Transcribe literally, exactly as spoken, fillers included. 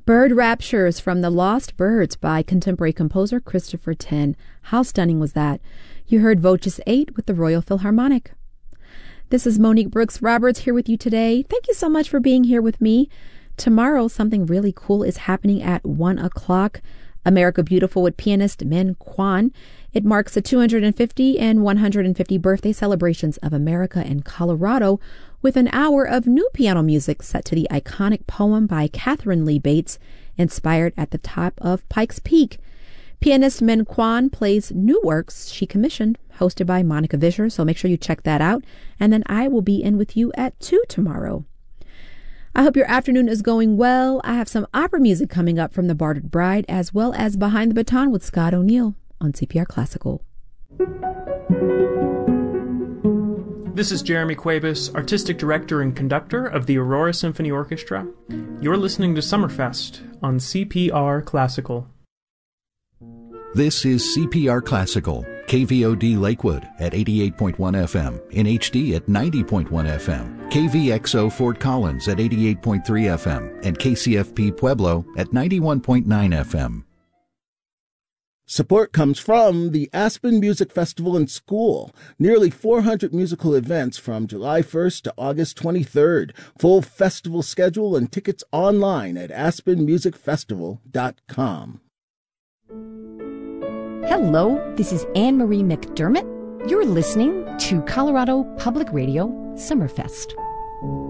Bird Raptures from The Lost Birds by contemporary composer Christopher Tin. How stunning was that? You heard Voces eight with the Royal Philharmonic. This is Monique Brooks Roberts here with you today. Thank you so much for being here with me. Tomorrow, something really cool is happening at one o'clock. America Beautiful with pianist Min Kwan. It marks the two hundred fifty and one hundred fifty birthday celebrations of America in Colorado with an hour of new piano music set to the iconic poem by Catherine Lee Bates, inspired at the top of Pikes Peak. Pianist Min Kwan plays new works she commissioned, hosted by Monica Vischer, so make sure you check that out. And then I will be in with you at two tomorrow. I hope your afternoon is going well. I have some opera music coming up from The Bartered Bride, as well as Behind the Baton with Scott O'Neill on C P R Classical. This is Jeremy Cuevas, Artistic Director and Conductor of the Aurora Symphony Orchestra. You're listening to Summerfest on C P R Classical. This is C P R Classical, K V O D Lakewood at eighty-eight point one F M, in H D at ninety point one F M, K V X O Fort Collins at eighty-eight point three F M, and K C F P Pueblo at ninety-one point nine F M. Support comes from the Aspen Music Festival and School. Nearly four hundred musical events from July first to August twenty-third. Full festival schedule and tickets online at aspen music festival dot com. Hello, this is Anne-Marie McDermott. You're listening to Colorado Public Radio Summerfest.